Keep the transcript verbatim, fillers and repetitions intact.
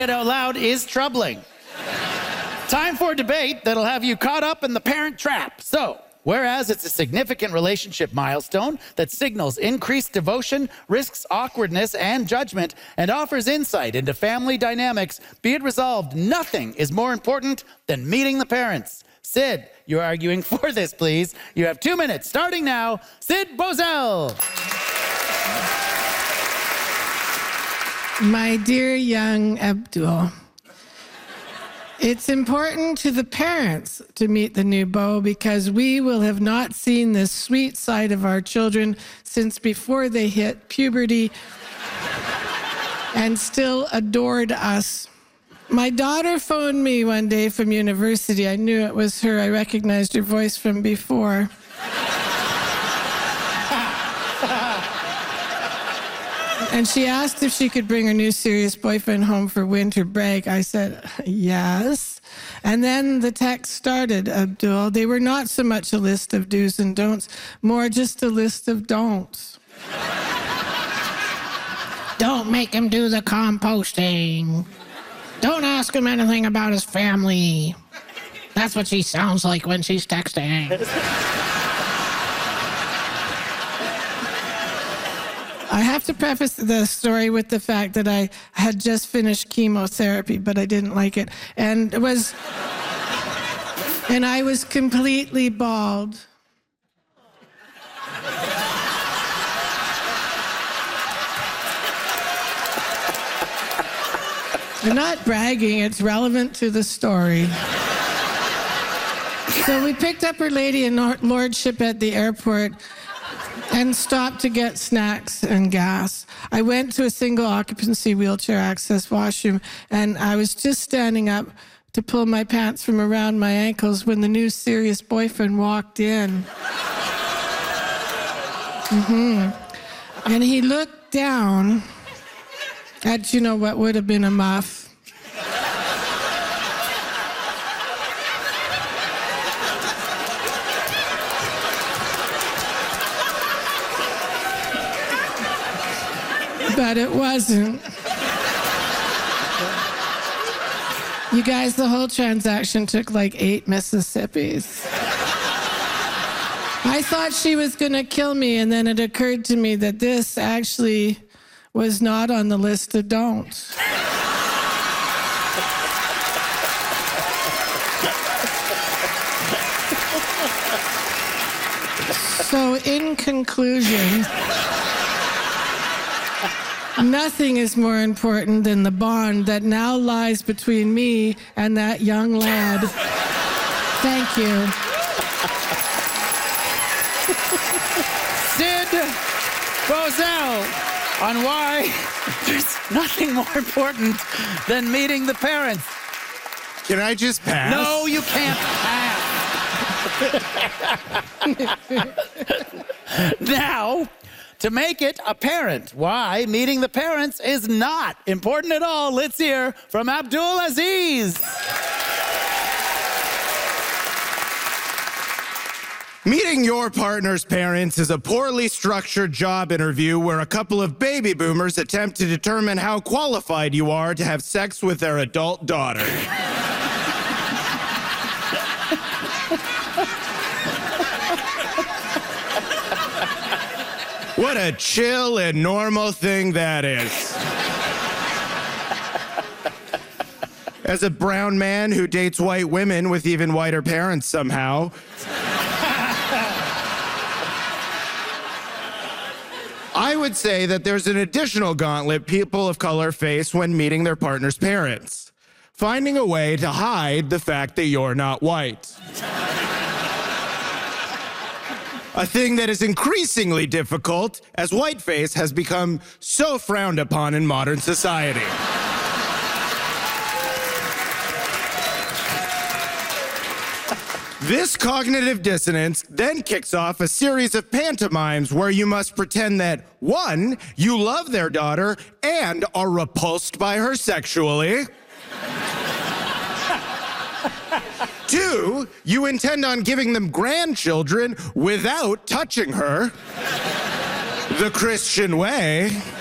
it out loud is troubling. Time for debate that'll have you caught up in the parent trap. So, whereas it's a significant relationship milestone that signals increased devotion, risks awkwardness and judgment, and offers insight into family dynamics, be it resolved, nothing is more important than meeting the parents. Sid, you're arguing for this, please. You have two minutes, starting now. Sid Bozell. My dear young Abdul, it's important to the parents to meet the new beau because we will have not seen this sweet side of our children since before they hit puberty and still adored us. My daughter phoned me one day from university. I knew it was her. I recognized her voice from before. And she asked if she could bring her new serious boyfriend home for winter break. I said, yes. And then the text started, Abdul. They were not so much a list of do's and don'ts, more just a list of don'ts. Don't make him do the composting. Don't ask him anything about his family. That's what she sounds like when she's texting. I have to preface the story with the fact that I had just finished chemotherapy, but I didn't like it. And it was, and I was completely bald. I'm not bragging, it's relevant to the story. So we picked up her lady and lordship at the airport and stopped to get snacks and gas. I went to a single occupancy wheelchair access washroom, and I was just standing up to pull my pants from around my ankles when the new serious boyfriend walked in. Mm-hmm. And he looked down at, you know, what would have been a muff. But it wasn't. You guys, the whole transaction took like eight Mississippis. I thought she was gonna kill me, and then it occurred to me that this actually was not on the list of don'ts. So in conclusion, nothing is more important than the bond that now lies between me and that young lad. Thank you. Sid Bozell on why there's nothing more important than meeting the parents. Can I just pass? No, you can't pass. Now, to make it apparent why meeting the parents is not important at all, let's hear from Abdul Aziz. Meeting your partner's parents is a poorly structured job interview where a couple of baby boomers attempt to determine how qualified you are to have sex with their adult daughter. What a chill and normal thing that is. As a brown man who dates white women with even whiter parents somehow, I would say that there's an additional gauntlet people of color face when meeting their partner's parents: finding a way to hide the fact that you're not white. A thing that is increasingly difficult as whiteface has become so frowned upon in modern society. This cognitive dissonance then kicks off a series of pantomimes where you must pretend that, one, you love their daughter and are repulsed by her sexually. Two, you intend on giving them grandchildren without touching her, the Christian way.